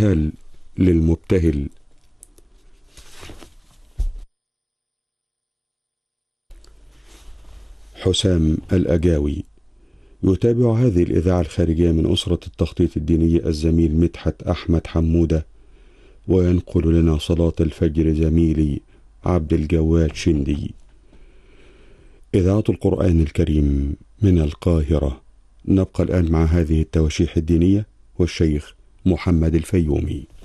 الابتهال للمبتهل. حسام الأجاوي. يتابع هذه الإذاعة الخارجية من أسرة التخطيط الديني الزميل مدحت أحمد حمودة، وينقل لنا صلاة الفجر زميلي عبد الجواد شندي. إذاعة القرآن الكريم من القاهرة. نبقى الآن مع هذه التواشيح الدينية والشيخ محمد الفيومي.